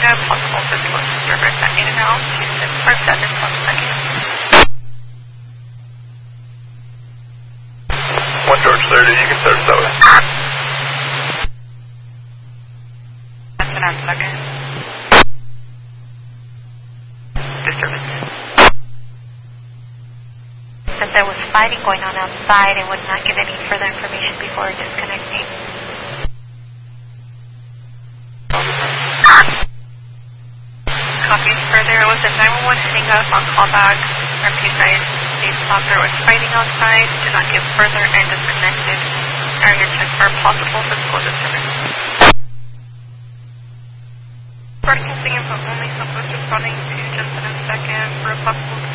a possible physical disturbance at 8 and out to 657 1 second. 1 George 30, you can start south. That's an on second. Disturbance. That there was fighting going on outside and would not give any further information before disconnecting. Copies further, it was a 911 hang up on callback. Our PSI thought there was fighting outside, did not give further and disconnected. Area check for possible physical disturbance. Broadcasting info only, Southwest responding to Jensen and second for a possible